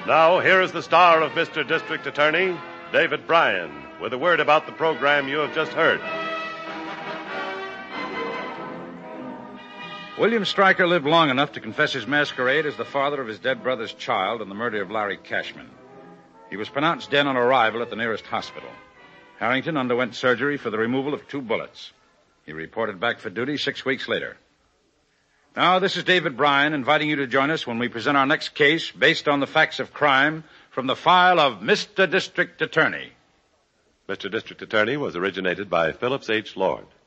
Now, here is the star of Mr. District Attorney, David Bryan, with a word about the program you have just heard. William Stryker lived long enough to confess his masquerade as the father of his dead brother's child and the murder of Larry Cashman. He was pronounced dead on arrival at the nearest hospital. Harrington underwent surgery for the removal of 2 bullets. He reported back for duty 6 weeks later. Now, this is David Bryan inviting you to join us when we present our next case based on the facts of crime from the file of Mr. District Attorney. Mr. District Attorney was originated by Phillips H. Lord.